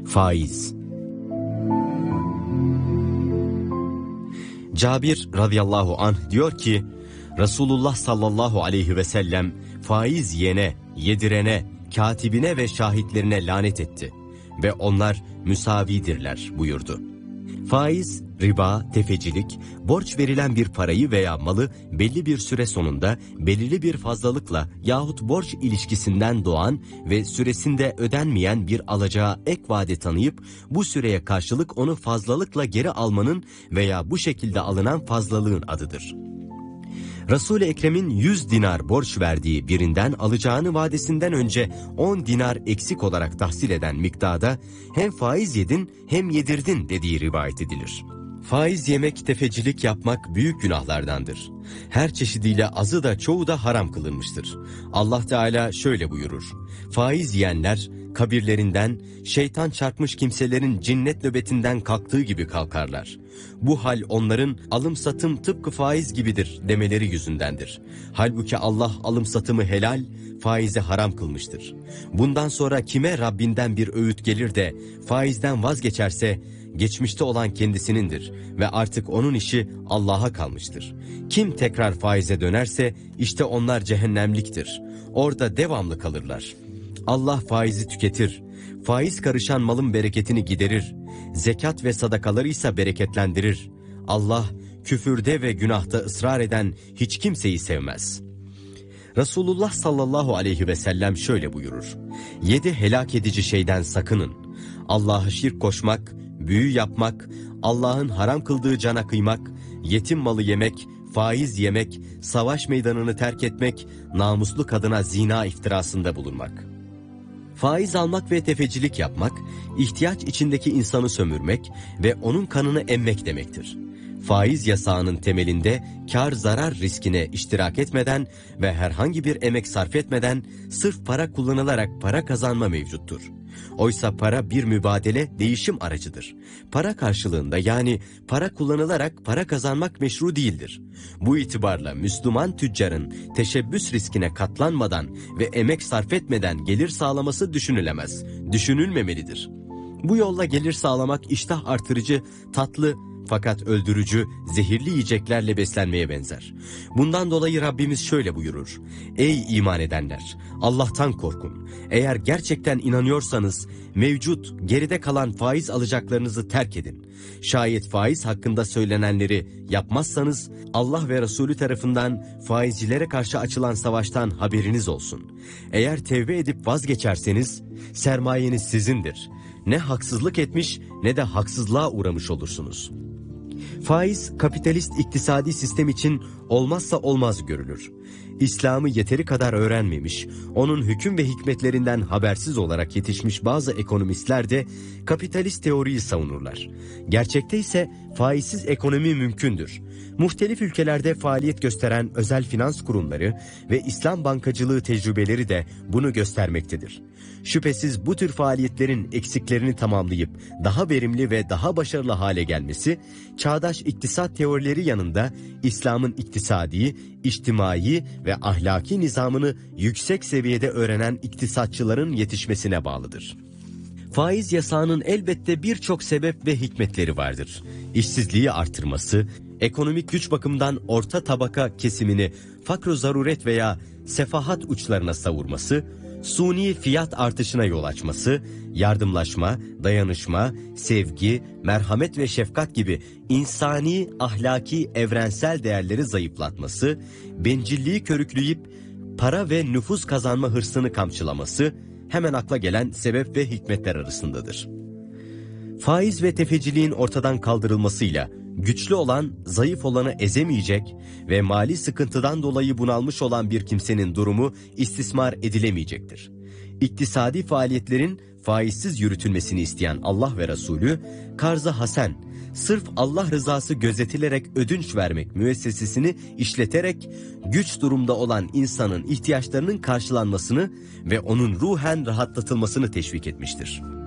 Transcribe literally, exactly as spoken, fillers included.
Faiz. Cabir radıyallahu anh diyor ki, Resulullah sallallahu aleyhi ve sellem faiz yiyene, yedirene, katibine ve şahitlerine lanet etti ve onlar müsavidirler buyurdu. Faiz, riba, tefecilik, borç verilen bir parayı veya malı belli bir süre sonunda belirli bir fazlalıkla yahut borç ilişkisinden doğan ve süresinde ödenmeyen bir alacağa ek vade tanıyıp bu süreye karşılık onu fazlalıkla geri almanın veya bu şekilde alınan fazlalığın adıdır. Resul-i Ekrem'in yüz dinar borç verdiği birinden alacağını vadesinden önce on dinar eksik olarak tahsil eden miktarda hem faiz yedin hem yedirdin dediği rivayet edilir. Faiz yemek, tefecilik yapmak büyük günahlardandır. Her çeşidiyle azı da çoğu da haram kılınmıştır. Allah Teala şöyle buyurur: faiz yiyenler kabirlerinden şeytan çarpmış kimselerin cinnet nöbetinden kalktığı gibi kalkarlar. Bu hal onların alım satım tıpkı faiz gibidir demeleri yüzündendir. Halbuki Allah alım satımı helal, faizi haram kılmıştır. Bundan sonra kime Rabbinden bir öğüt gelir de faizden vazgeçerse geçmişte olan kendisinindir ve artık onun işi Allah'a kalmıştır. Kim tekrar faize dönerse işte onlar cehennemliktir. Orada devamlı kalırlar. Allah faizi tüketir. Faiz karışan malın bereketini giderir. Zekat ve sadakaları ise bereketlendirir. Allah küfürde ve günahta ısrar eden hiç kimseyi sevmez. Resulullah sallallahu aleyhi ve sellem şöyle buyurur: Yedi helak edici şeyden sakının. Allah'a şirk koşmak, büyü yapmak, Allah'ın haram kıldığı cana kıymak, yetim malı yemek, faiz yemek, savaş meydanını terk etmek, namuslu kadına zina iftirasında bulunmak. Faiz almak ve tefecilik yapmak, ihtiyaç içindeki insanı sömürmek ve onun kanını emmek demektir. Faiz yasağının temelinde kar zarar riskine iştirak etmeden ve herhangi bir emek sarf etmeden sırf para kullanılarak para kazanma mevcuttur. Oysa para bir mübadele, değişim aracıdır. Para karşılığında, yani para kullanılarak para kazanmak meşru değildir. Bu itibarla Müslüman tüccarın teşebbüs riskine katlanmadan ve emek sarf etmeden gelir sağlaması düşünülemez, düşünülmemelidir. Bu yolla gelir sağlamak iştah artırıcı, tatlı fakat öldürücü, zehirli yiyeceklerle beslenmeye benzer. Bundan dolayı Rabbimiz şöyle buyurur: Ey iman edenler! Allah'tan korkun. Eğer gerçekten inanıyorsanız mevcut, geride kalan faiz alacaklarınızı terk edin. Şayet faiz hakkında söylenenleri yapmazsanız Allah ve Resulü tarafından faizcilere karşı açılan savaştan haberiniz olsun. Eğer tevbe edip vazgeçerseniz sermayeniz sizindir. Ne haksızlık etmiş ne de haksızlığa uğramış olursunuz. Faiz, kapitalist iktisadi sistem için olmazsa olmaz görülür. İslam'ı yeteri kadar öğrenmemiş, onun hüküm ve hikmetlerinden habersiz olarak yetişmiş bazı ekonomistler de kapitalist teoriyi savunurlar. Gerçekte ise faizsiz ekonomi mümkündür. Muhtelif ülkelerde faaliyet gösteren özel finans kurumları ve İslam bankacılığı tecrübeleri de bunu göstermektedir. Şüphesiz bu tür faaliyetlerin eksiklerini tamamlayıp daha verimli ve daha başarılı hale gelmesi, çağdaş iktisat teorileri yanında İslam'ın iktisadi, içtimai ve ahlaki nizamını yüksek seviyede öğrenen iktisatçıların yetişmesine bağlıdır. Faiz yasağının elbette birçok sebep ve hikmetleri vardır. İşsizliği artırması, ekonomik güç bakımından orta tabaka kesimini fakr-ı zaruret veya sefahat uçlarına savurması, suni fiyat artışına yol açması, yardımlaşma, dayanışma, sevgi, merhamet ve şefkat gibi insani, ahlaki, evrensel değerleri zayıflatması, bencilliği körükleyip para ve nüfuz kazanma hırsını kamçılaması hemen akla gelen sebep ve hikmetler arasındadır. Faiz ve tefeciliğin ortadan kaldırılmasıyla güçlü olan zayıf olanı ezemeyecek ve mali sıkıntıdan dolayı bunalmış olan bir kimsenin durumu istismar edilemeyecektir. İktisadi faaliyetlerin faizsiz yürütülmesini isteyen Allah ve Resulü, Karz-ı Hasen, sırf Allah rızası gözetilerek ödünç vermek müessesesini işleterek güç durumda olan insanın ihtiyaçlarının karşılanmasını ve onun ruhen rahatlatılmasını teşvik etmiştir.